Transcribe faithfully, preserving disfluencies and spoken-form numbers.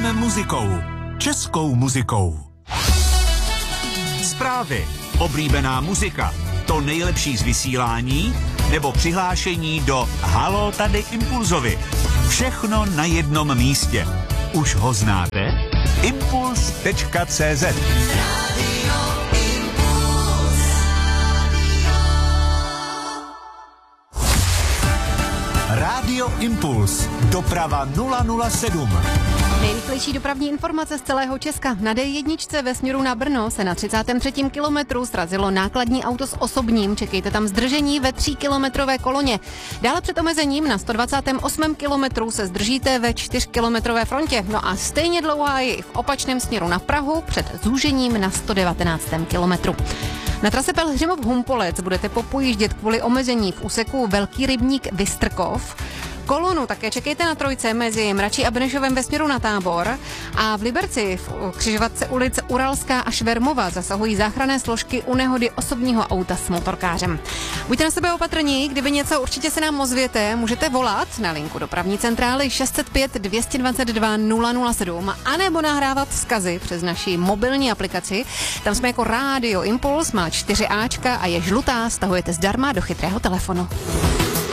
Proudíme muzikou. Českou muzikou. Zprávy. Oblíbená muzika. To nejlepší z vysílání nebo přihlášení do Haló tady Impulzovi. Všechno na jednom místě. Už ho znáte? impuls tečka cé zet. Rádio Impuls. Doprava nula nula sedm. Nejrychlejší dopravní informace z celého Česka. Na dé jedna ve směru na Brno se na třicátém třetím kilometru srazilo nákladní auto s osobním. Čekejte tam zdržení ve tříkilometrové koloně. Dále před omezením na sto dvacátém osmém kilometru se zdržíte ve čtyřkilometrové frontě. No a stejně dlouhá je i v opačném směru na Prahu před zúžením na sto devatenáctém kilometru. Na trase Pelhřimov-Humpolec budete popojíždět kvůli omezení v úseku Velký rybník Vystrkov. Kolonu také čekejte na trojce mezi Mračí a Benešovem ve směru na Tábor a v Liberci v křižovatce ulic Uralská a Švermova zasahují záchranné složky u nehody osobního auta s motorkářem. Buďte na sebe opatrní, kdyby něco, určitě se nám ozvěte, můžete volat na linku dopravní centrály šest set pět dvě stě dvacet dva nula nula sedm anebo nahrávat vzkazy přes naši mobilní aplikaci. Tam jsme jako Rádio Impuls, má čtyři áčka a je žlutá, stahujete zdarma do chytrého telefonu.